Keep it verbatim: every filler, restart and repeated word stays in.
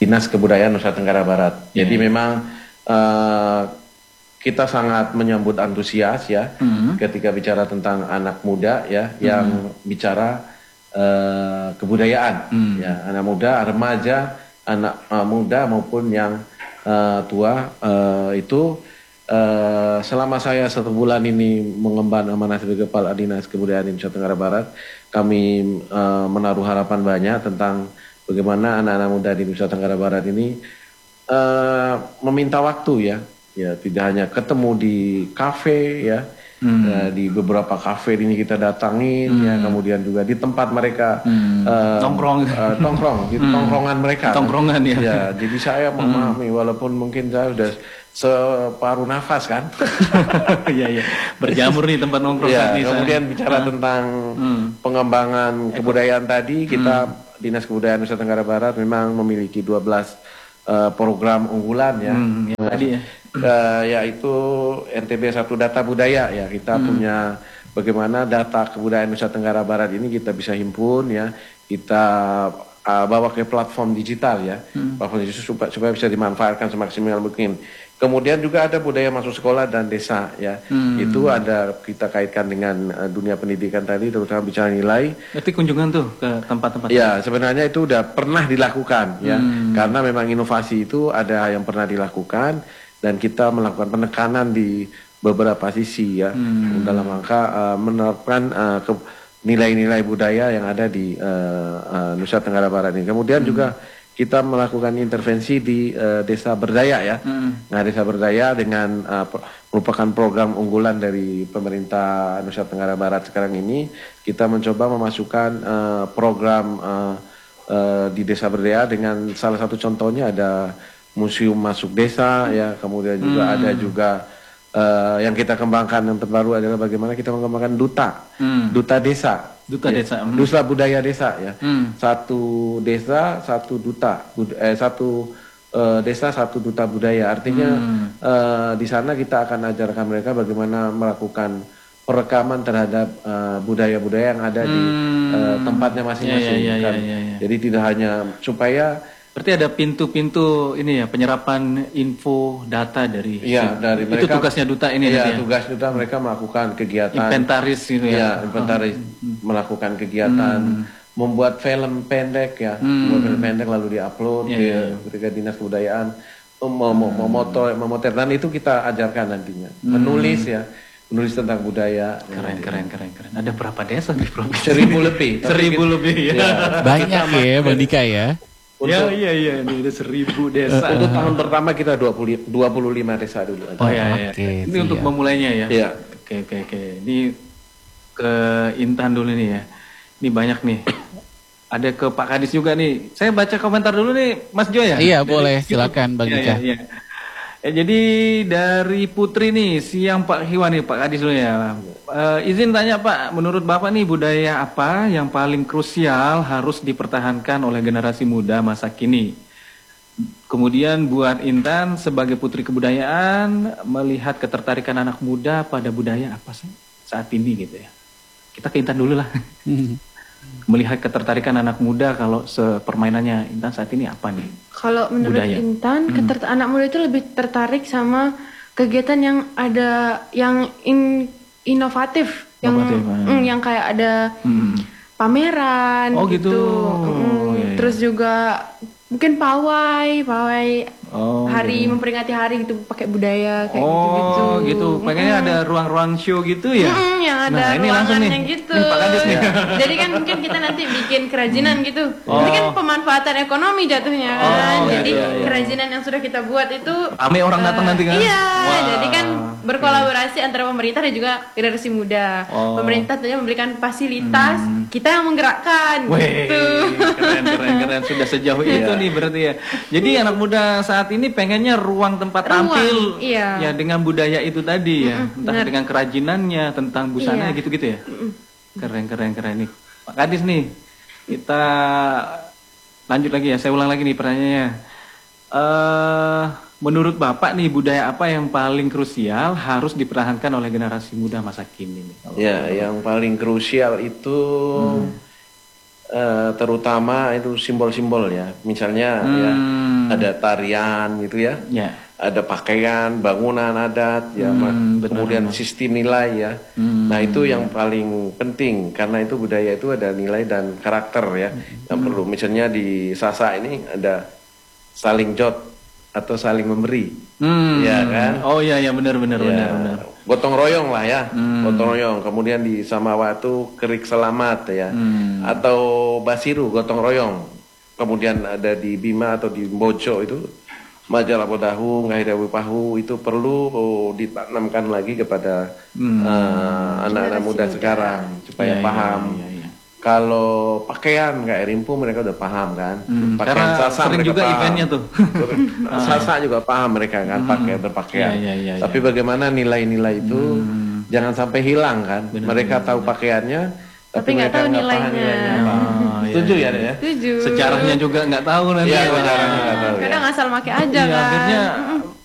Dinas Kebudayaan Nusa Tenggara Barat. Yeah. Jadi memang uh, kita sangat menyambut antusias ya mm-hmm. ketika bicara tentang anak muda ya mm-hmm. yang bicara uh, kebudayaan mm-hmm. ya, anak muda, remaja, anak uh, muda maupun yang uh, tua uh, itu uh, selama saya satu bulan ini mengemban amanah sebagai Kepala Dinas Kebudayaan Nusa Tenggara Barat, kami uh, menaruh harapan banyak tentang bagaimana anak-anak muda di Nusa Tenggara Barat ini uh, meminta waktu ya, ya tidak hanya ketemu di kafe ya, hmm. uh, di beberapa kafe ini kita datangin hmm. ya, kemudian juga di tempat mereka hmm. uh, tongkrong, uh, tongkrong, di hmm. tongkrongan mereka. Tongkrongan kan? ya. Ya, jadi saya memahami hmm. walaupun mungkin saya sudah separuh nafas kan. Iya iya. Berjamur nih tempat nongkrong. Ya, kemudian saya. bicara hmm. tentang hmm. pengembangan kebudayaan tadi, kita hmm. Dinas Kebudayaan Nusa Tenggara Barat memang memiliki dua belas uh, program unggulan ya, hmm, ya, tadi ya. Uh, yaitu N T B satu Data Budaya ya, kita hmm. punya bagaimana data kebudayaan Nusa Tenggara Barat ini kita bisa himpun ya, kita uh, bawa ke platform digital ya, hmm. platform digital supaya, supaya bisa dimanfaatkan semaksimal mungkin. Kemudian juga ada budaya masuk sekolah dan desa ya, hmm. itu ada kita kaitkan dengan uh, dunia pendidikan tadi, terutama bicara nilai. Berarti kunjungan tuh ke tempat-tempat. Ya sebenarnya itu udah pernah dilakukan ya, hmm. karena memang inovasi itu ada yang pernah dilakukan dan kita melakukan penekanan di beberapa sisi ya, hmm. dalam rangka uh, menerapkan uh, nilai-nilai budaya yang ada di uh, uh, Nusa Tenggara Barat ini. Kemudian hmm. juga kita melakukan intervensi di uh, Desa Berdaya ya. Hmm. Nah, Desa Berdaya dengan uh, merupakan program unggulan dari pemerintah Nusa Tenggara Barat sekarang ini. Kita mencoba memasukkan uh, program uh, uh, di Desa Berdaya dengan salah satu contohnya ada museum masuk desa ya. Kemudian juga hmm. ada juga uh, yang kita kembangkan yang terbaru adalah bagaimana kita mengembangkan duta, hmm. duta desa. Duta ya, desa, hmm. duta budaya desa ya, hmm. satu desa satu duta, bud eh, satu uh, desa satu duta budaya. Artinya hmm. uh, di sana kita akan ajarkan mereka bagaimana melakukan perekaman terhadap budaya-budaya uh, yang ada hmm. di uh, tempatnya masing-masing. Ya, ya, ya, kan? ya, ya, ya. Jadi tidak hanya supaya berarti ada pintu-pintu ini ya, penyerapan info data dari ya, dari itu mereka, tugasnya duta ini ya, ya. Tugas duta mereka melakukan kegiatan inventaris gitu ya. Ya, inventaris oh. melakukan kegiatan hmm. membuat film pendek ya, hmm. membuat film pendek lalu diupload ya, ke ya. ketika Dinas Kebudayaan memoto memoter dan itu kita ajarkan nantinya. Hmm. Menulis ya, menulis tentang budaya. Keren, ya, keren, keren, keren. Ada berapa desa di provinsi? Seribu lebih. Seribu lebih ya. ya. Banyak ya, Bang Dika ya. Untuk, ya iya iya ini ada seribu desa. Untuk tahun pertama kita dua puluh lima desa dulu. Oh iya iya. Okay, ini siap. untuk memulainya ya. Iya. Oke oke oke. Ini ke Intan dulu nih ya. Ini banyak nih. Ada ke Pak Kadis juga nih. Saya baca komentar dulu nih Mas Jo ya. Iya boleh, silakan Bang Dika. Iya, iya, iya. Ya, jadi dari Putri nih, siang Pak Hiwan nih, Pak Kadis dulu ya. Uh, izin tanya Pak, menurut Bapak nih budaya apa yang paling krusial harus dipertahankan oleh generasi muda masa kini? Kemudian buat Intan sebagai putri kebudayaan, melihat ketertarikan anak muda pada budaya apa sih saat ini gitu ya? Kita ke Intan dulu lah. Melihat ketertarikan anak muda kalau sepermainannya Intan saat ini apa nih? Kalau menurut budaya. Intan, hmm. anak muda itu lebih tertarik sama kegiatan yang ada yang in, inovatif, yang mm, yang kayak ada hmm. pameran oh, gitu. gitu. Mm, oh, iya, iya. Terus juga mungkin pawai, pawai oh, hari iya. memperingati hari gitu pakai budaya kayak oh, gitu-gitu. Oh gitu, pengennya mm. ada ruang-ruang show gitu ya? Mm, yang ada nah, ini langsung nih gitu. Ini Pak Kadis nih. Jadi kan mungkin kita nanti bikin kerajinan gitu. Oh. Ini kan pemanfaatan ekonomi jatuhnya kan. Oh, jadi iya, iya. kerajinan yang sudah kita buat itu rame orang uh, datang nanti kan? Iya, wow. jadi kan berkolaborasi okay. antara pemerintah dan juga generasi muda. Oh. Pemerintah tentunya memberikan fasilitas, hmm. kita yang menggerakkan. Weh, gitu. Keren, keren, keren. Sudah sejauh itu nih berarti ya. Jadi anak muda saat ini pengennya ruang tempat ruang, tampil iya. ya dengan budaya itu tadi ya, mm-mm, entah bener. dengan kerajinannya, tentang busana iya. gitu-gitu ya. Mm-mm. Keren, keren, keren nih. Pak Kadis nih, kita lanjut lagi ya. Saya ulang lagi nih pertanyaannya. Uh, menurut Bapak nih budaya apa yang paling krusial harus dipertahankan oleh generasi muda masa kini nih? Ya, yang paling krusial itu hmm. eh, terutama itu simbol-simbol ya. Misalnya ya Hmm. ada tarian gitu ya. Ya. Ada pakaian, bangunan adat, ya, Hmm, benar, kemudian sistem nilai ya. Hmm. Nah itu yang paling penting karena itu budaya itu ada nilai dan karakter ya yang perlu. Misalnya di Sasak ini ada saling jot atau saling memberi, Hmm. ya kan? Oh iya ya benar benar Ya, benar benar. gotong royong lah ya, Hmm. gotong royong. Kemudian di Samawa itu kerik selamat ya, Hmm. atau Basiru gotong royong. Kemudian ada di Bima atau di Bojo itu majalah Podahu, Ngahirawi Pahu itu perlu oh, ditanamkan lagi kepada Hmm. eh, anak-anak muda sekarang supaya Iya, iya, paham. iya, iya. Kalau pakaian kayak Rimpu mereka udah paham kan. Hmm, Pakaian karena Sasak sering mereka juga paham. eventnya tuh. Sasak juga paham mereka kan pakai berpakaian. Iya, iya, iya, Tapi bagaimana nilai-nilai itu Hmm. jangan sampai hilang kan. Benar, mereka tahu pakaiannya Tapi nggak mereka tahu nggak paham nilainya. Oh, iya, Setuju iya. ya, Dek, ya? Setuju. Sejarahnya juga nggak tahu nanti. Iya, ya. sejarahnya nggak tahu. Kadang Ya. asal make aja Iya, kan. akhirnya